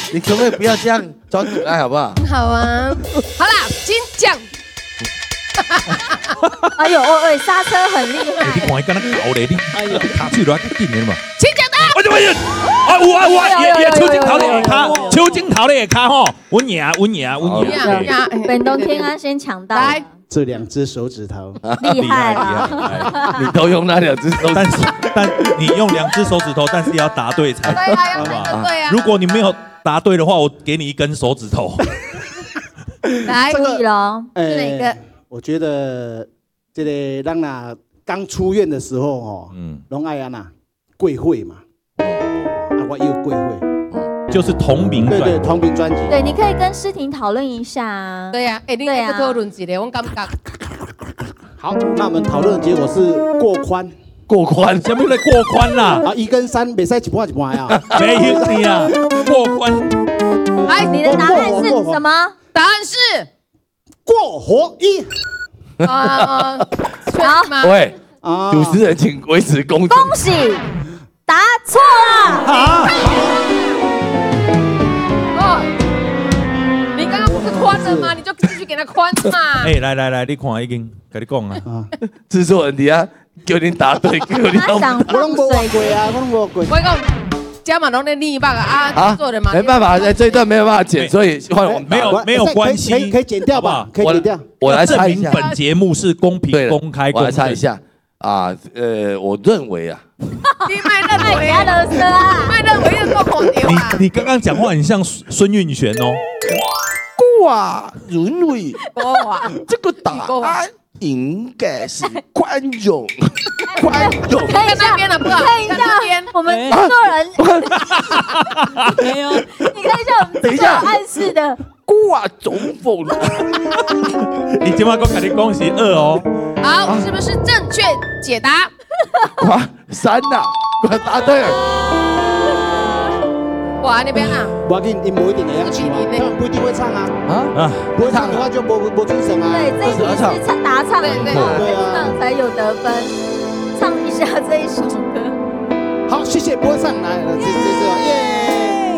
你可不可以不要这样装可爱好不好？ 好啊，好啦，金奖。 哎呦，喂，刹车很厉害。 你看伊敢若搞咧，你哎呀，卡手都较紧的嘛。 请讲答。 哎呀，啊有啊，也秋金头咧下骹，秋金头咧下骹吼，稳赢。 本东天安先抢到。来， 这2只手指头， 厉害了。 你都用那2只手指头， 但你用2只手指头，但是要答对才对啊， 好不好？ 对啊。 如果你没有答对的话，我给你1根手指头。 来， 注意喽， 是哪个？ 我觉得这个咱呐刚出院的时候哦，拢爱安呐贵会嘛，我也有贵会， 就是同名专辑， 对同名专辑。 对，你可以跟诗婷讨论一下啊。 对呀，哎，你来讨论一下，我感觉。 好，那我们讨论的结果是过宽， 什么来过宽啦？ 啊，1跟3，袂使一半一半啊。 没有你啊，过宽。 哎，你的答案是什么？ 答案是过活1。 好， 喂，主持人请维持公正。 恭喜，答错了。 哦，你刚刚不是宽了吗？你就继续给他宽嘛。 哎，来，你看已经跟你讲啊， 制作人底下叫你答对，叫你他想我拢无玩过啊，我拢无过。 我讲，加嘛拢在另一半啊，做的嘛。 没办法，这一段没有办法剪，所以换我们没有关系， 可以剪掉吧？可以剪掉。 我来猜一下， 本节目是公平、公开、公正。 我来猜一下啊，我认为啊， 你卖认为啊，乐色啊， 卖认为又够口丢啊！ 你刚刚讲话很像孙运璇哦。 我认为这个答案应该是宽容。 看那边了，不好？ 看一下我们制作人。没有，你看一下我们制作人暗示的。 挂中风了。 你今晚跟我讲是2哦。 好，是不是正确解答？ 哇，3呐，我答对了。 哇，那边啊， 不要紧，你不一定会唱啊，不一定会唱啊。不会唱的话就不准审啊。 对，这一题是答唱，对唱才有得分。唱一下这一首歌。 好，谢谢，不会唱来了，耶。